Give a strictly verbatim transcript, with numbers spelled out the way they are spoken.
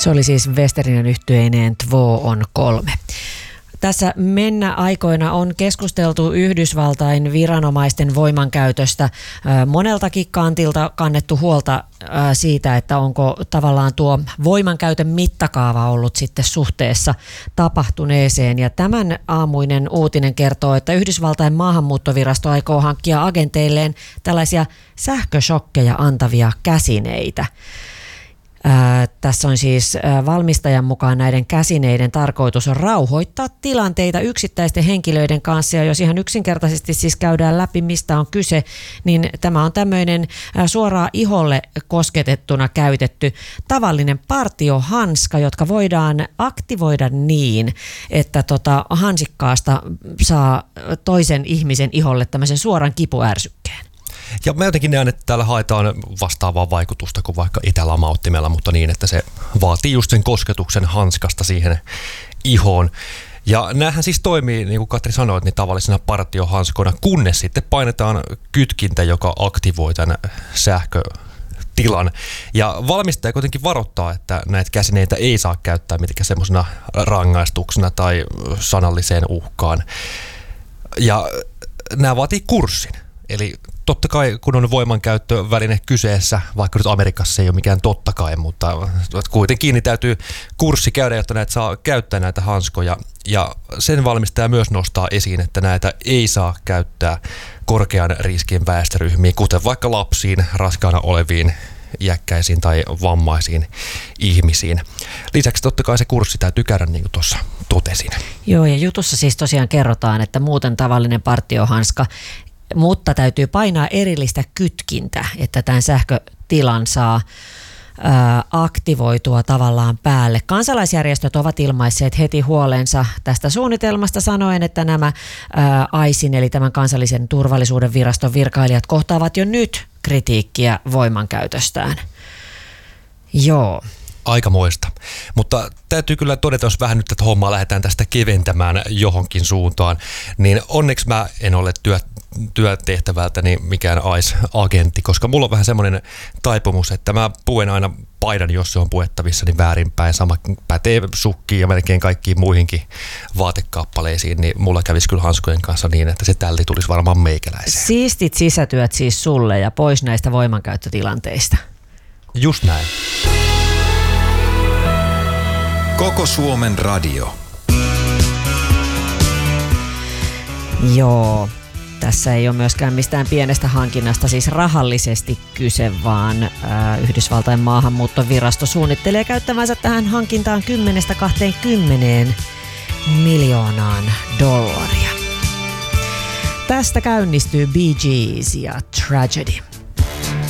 Se oli siis Westerinen yhtyeineen Två on kolme. Tässä mennä aikoina on keskusteltu Yhdysvaltain viranomaisten voimankäytöstä. Moneltakin kantilta kannettu huolta siitä, että onko tavallaan tuo voimankäytön mittakaava ollut sitten suhteessa tapahtuneeseen. Ja tämän aamuinen uutinen kertoo, että Yhdysvaltain maahanmuuttovirasto aikoo hankkia agenteilleen tällaisia sähköshokkeja antavia käsineitä. Ää, tässä on siis ää, valmistajan mukaan näiden käsineiden tarkoitus on rauhoittaa tilanteita yksittäisten henkilöiden kanssa, ja jos ihan yksinkertaisesti siis käydään läpi, mistä on kyse, niin tämä on tämmöinen ää, suoraan iholle kosketettuna käytetty tavallinen partiohanska, jotka voidaan aktivoida niin, että tota, hansikkaasta saa toisen ihmisen iholle tämmöisen suoran kipuärsykkeen. Ja mä jotenkin näen, että täällä haetaan vastaavaa vaikutusta kuin vaikka itälamauttimella, mutta niin, että se vaatii just sen kosketuksen hanskasta siihen ihoon. Ja näähän siis toimii, niin kuin Katri sanoi, niin tavallisena partiohanskoina, kunnes sitten painetaan kytkintä, joka aktivoi tämän sähkötilan. Ja valmistaja kuitenkin varoittaa, että näitä käsineitä ei saa käyttää mitenkään semmoisena rangaistuksena tai sanalliseen uhkaan. Ja nämä vaatii kurssin. Eli totta kai, kun on voimankäyttöväline kyseessä, vaikka nyt Amerikassa ei ole mikään totta kai, mutta kuitenkin niin täytyy kurssi käydä, jotta näitä saa käyttää näitä hanskoja. Ja sen valmistaja myös nostaa esiin, että näitä ei saa käyttää korkean riskin väestöryhmiin, kuten vaikka lapsiin, raskaana oleviin, iäkkäisiin tai vammaisiin ihmisiin. Lisäksi totta kai se kurssi täytyy käydä, niin kuin tuossa totesin. Joo, ja jutussa siis tosiaan kerrotaan, että muuten tavallinen partiohanska, mutta täytyy painaa erillistä kytkintä, että tämän sähkötilan saa ää, aktivoitua tavallaan päälle. Kansalaisjärjestöt ovat ilmaisseet heti huolensa tästä suunnitelmasta sanoen, että nämä ää, AISin eli tämän kansallisen turvallisuuden viraston virkailijat kohtaavat jo nyt kritiikkiä voimankäytöstään. Joo. Aikamoista. Mutta täytyy kyllä todeta, jos vähän nyt tätä hommaa lähdetään tästä keventämään johonkin suuntaan, niin onneksi mä en ole työ, työtehtävältäni mikään A I S-agentti, koska mulla on vähän semmoinen taipumus, että mä puen aina paidan, jos se on puettavissa, niin väärinpäin. Sama pätee sukkiin ja melkein kaikkiin muihinkin vaatekappaleisiin, niin mulla kävisi kyllä hanskojen kanssa niin, että se tälti tulisi varmaan meikäläiseen. Siistit sisätyöt siis sulle ja pois näistä voimankäyttötilanteista. Just näin. Koko Suomen radio. Joo, tässä ei ole myöskään mistään pienestä hankinnasta siis rahallisesti kyse, vaan ää, Yhdysvaltain maahanmuuttovirasto suunnittelee käyttävänsä tähän hankintaan kymmenestä kahteenkymmeneen miljoonaan dollaria. Tästä käynnistyy Bee Gees ja Tragedy.